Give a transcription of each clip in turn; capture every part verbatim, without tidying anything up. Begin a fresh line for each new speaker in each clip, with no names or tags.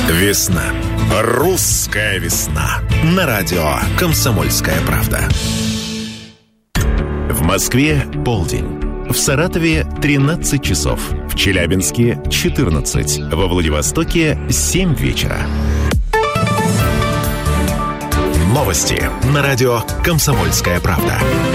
Весна. Русская весна. На радио «Комсомольская правда». В Москве полдень. В Саратове тринадцать часов. В Челябинске четырнадцать. Во Владивостоке семь вечера. Новости на радио «Комсомольская правда».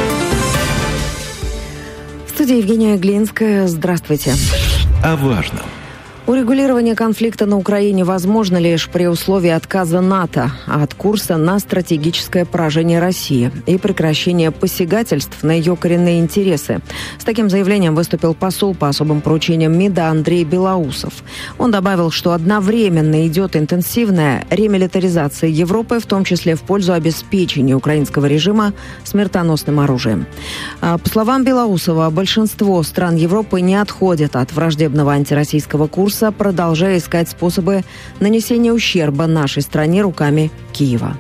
В студии Евгения Глинская. Здравствуйте.
О важном.
Урегулирование конфликта на Украине возможно лишь при условии отказа НАТО от курса на стратегическое поражение России и прекращение посягательств на ее коренные интересы. С таким заявлением выступил посол по особым поручениям МИДа Андрей Белоусов. Он добавил, что одновременно идет интенсивная ремилитаризация Европы, в том числе в пользу обеспечения украинского режима смертоносным оружием. По словам Белоусова, большинство стран Европы не отходят от враждебного антироссийского курса, продолжая искать способы нанесения ущерба нашей стране руками Киева.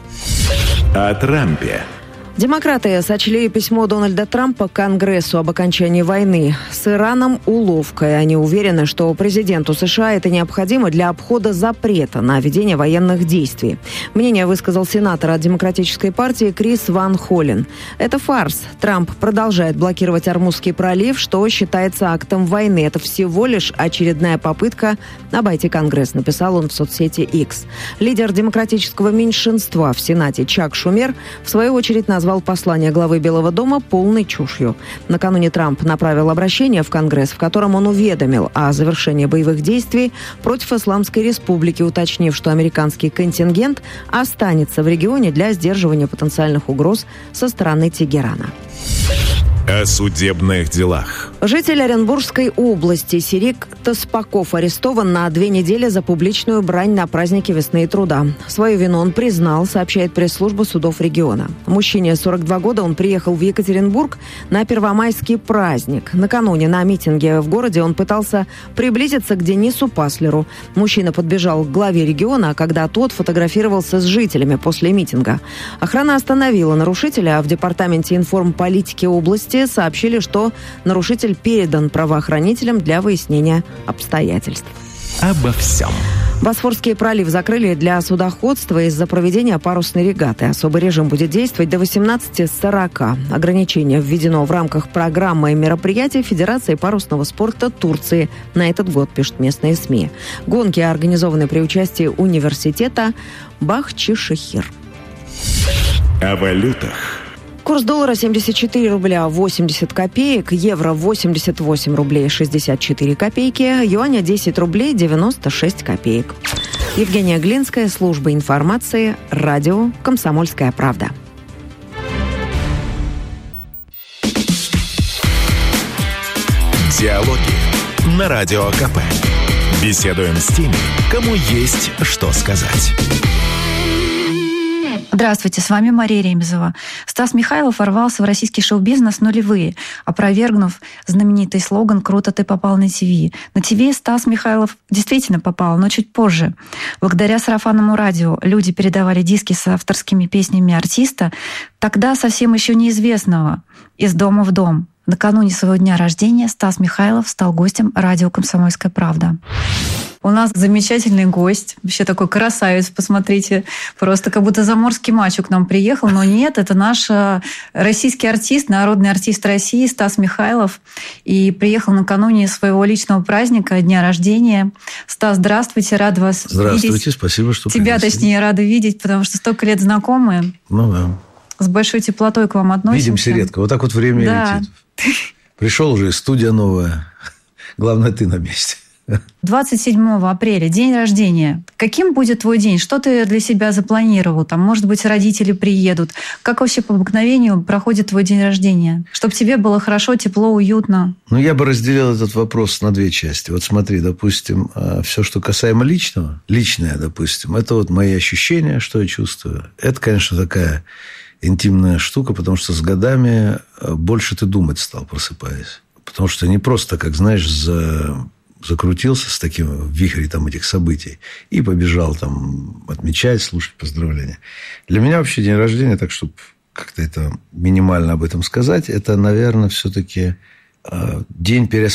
О Трампе.
Демократы сочли письмо Дональда Трампа к Конгрессу об окончании войны с Ираном уловкой. Они уверены, что президенту США это необходимо для обхода запрета на ведение военных действий. Мнение высказал сенатор от Демократической партии Крис Ван Холлен. Это фарс. Трамп продолжает блокировать Ормузский пролив, что считается актом войны. Это всего лишь очередная попытка обойти Конгресс, написал он в соцсети X. Лидер демократического меньшинства в Сенате Чак Шумер в свою очередь назвал назвал послание главы Белого дома полной чушью. Накануне Трамп направил обращение в Конгресс, в котором он уведомил о завершении боевых действий против Исламской Республики, уточнив, что американский контингент останется в регионе для сдерживания потенциальных угроз со стороны Тегерана.
О судебных делах.
Житель Оренбургской области Сирик Таспаков арестован на две недели за публичную брань на празднике весны и труда. Свою вину он признал, сообщает пресс-служба судов региона. Мужчине сорок два года, он приехал в Екатеринбург на первомайский праздник. Накануне на митинге в городе он пытался приблизиться к Денису Паслеру. Мужчина подбежал к главе региона, когда тот фотографировался с жителями после митинга. Охрана остановила нарушителя, а в департаменте информполитики области сообщили, что нарушитель передан правоохранителям для выяснения обстоятельств.
Обо всем.
Босфорский пролив закрыли для судоходства из-за проведения парусной регаты. Особый режим будет действовать до восемнадцати сорока. Ограничение введено в рамках программы и мероприятий Федерации парусного спорта Турции на этот год, пишут местные СМИ. Гонки организованы при участии университета Бахчишехир.
О валютах.
Курс доллара семьдесят четыре рубля восемьдесят копеек, евро восемьдесят восемь рублей шестьдесят четыре копейки, юаня десять рублей девяносто шесть копеек. Евгения Глинская, служба информации, радио «Комсомольская правда».
Диалоги на Радио КП. Беседуем с теми, кому есть что сказать.
Здравствуйте, с вами Мария Ремезова. Стас Михайлов ворвался в российский шоу-бизнес нулевые, опровергнув знаменитый слоган «Круто, ты попал на ТВ». На ТВ Стас Михайлов действительно попал, но чуть позже. Благодаря сарафанному радио люди передавали диски с авторскими песнями артиста, тогда совсем еще неизвестного, из дома в дом. Накануне своего дня рождения Стас Михайлов стал гостем радио «Комсомольская правда». У нас замечательный гость, вообще такой красавец, посмотрите, просто как будто заморский мачо к нам приехал, но нет, это наш российский артист, народный артист России Стас Михайлов, и приехал накануне своего личного праздника, дня рождения. Стас, здравствуйте, рад вас
здравствуйте,
видеть.
Здравствуйте, спасибо, что
Тебя,
пригласили.
точнее, рада видеть, потому что столько лет знакомы.
Ну да.
С большой теплотой к вам относимся.
Видимся редко, вот так вот время
да.
летит. Пришел уже, студия новая, главное, ты на месте.
двадцать седьмого апреля, день рождения. Каким будет твой день? Что ты для себя запланировал? Там, может быть, родители приедут. Как вообще по обыкновению проходит твой день рождения? Чтобы тебе было хорошо, тепло, уютно.
Ну, я бы разделил этот вопрос на две части. Вот смотри, допустим, все, что касаемо личного, личное, допустим, это вот мои ощущения, что я чувствую. Это, конечно, такая интимная штука, потому что с годами больше ты думать стал, просыпаясь. Потому что не просто, как знаешь, за... закрутился с таким в вихре там, этих событий и побежал там отмечать, слушать поздравления. Для меня вообще день рождения, так чтобы как-то это минимально об этом сказать, это, наверное, все-таки день переосмысления